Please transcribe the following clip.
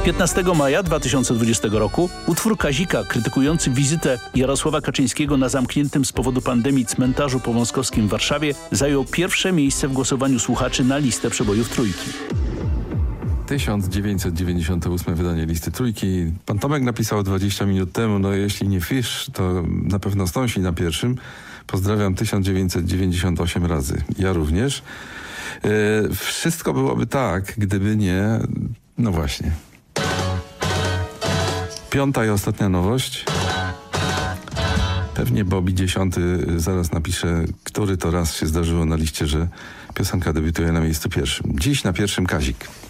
15 maja 2020 roku utwór Kazika krytykujący wizytę Jarosława Kaczyńskiego na zamkniętym z powodu pandemii cmentarzu powązkowskim w Warszawie zajął pierwsze miejsce w głosowaniu słuchaczy na listę przebojów Trójki. 1998 wydanie listy Trójki. Pan Tomek napisał 20 minut temu, no jeśli nie Fish, to na pewno Stąsi na pierwszym. Pozdrawiam 1998 razy. Ja również. Wszystko byłoby tak, gdyby nie... No właśnie. Piąta i ostatnia nowość. Pewnie Bobby 10 zaraz napisze, który to raz się zdarzyło na liście, że piosenka debiutuje na miejscu pierwszym. Dziś na pierwszym Kazik.